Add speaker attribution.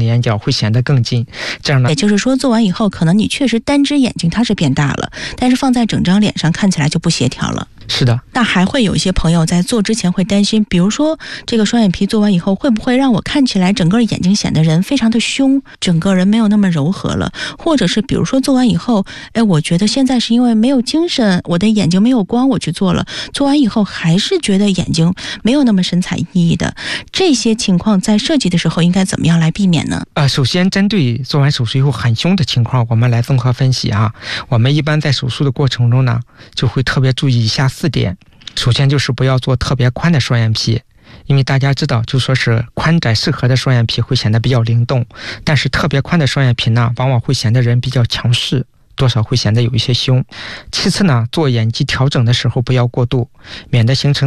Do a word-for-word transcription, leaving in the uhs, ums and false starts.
Speaker 1: 的眼角会显得更近。这样呢，
Speaker 2: 也就是说做完以后可能你确实单只眼睛它是变大了，但是放在整张脸上看起来就不协调了。
Speaker 1: 是的。
Speaker 2: 那还会有一些朋友在做之前会担心，比如说这个双眼皮做完以后会不会让我看起来整个眼睛显得人非常的凶，整个人没有那么柔和了，或者是比如说做完以后，哎，我觉得现在是因为没有精神，我的眼睛没有光，我去做了，做完以后还是觉得眼睛没有那么神采奕奕的，这些情况在设计的时候应该怎么样来避免呢？
Speaker 1: 呃，首先针对做完手术以后很凶的情况，我们来综合分析啊。我们一般在手术的过程中呢，就会特别注意以下四点。首先就是不要做特别宽的双眼皮，因为大家知道就说是宽窄适合的双眼皮会显得比较灵动，但是特别宽的双眼皮呢，往往会显得人比较强势，多少会显得有一些凶。其次呢，做眼肌调整的时候不要过度，免得形成